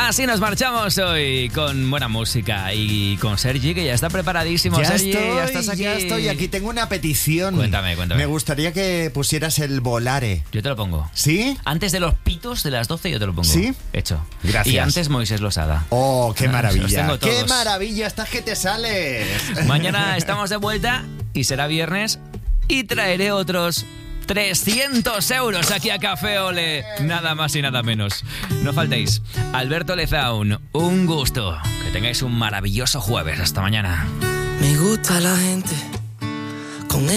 Así nos marchamos hoy con buena música y con Sergi, que ya está preparadísimo. Sergi, ya estás aquí. Ya estoy aquí. Tengo una petición. Cuéntame. Me gustaría que pusieras el Volare. Yo te lo pongo. ¿Sí? Antes de los pitos de las 12 yo te lo pongo. ¿Sí? Hecho. Gracias. Y antes Moisés Losada. Oh, qué maravilla. Los tengo todos. ¡Qué maravilla! Estás que te sales. Mañana estamos de vuelta y será viernes y traeré otros 300 euros aquí a Café Ole. Nada más y nada menos. No faltéis. Alberto Lezaun, un gusto. Que tengáis un maravilloso jueves. Hasta mañana. Me gusta la gente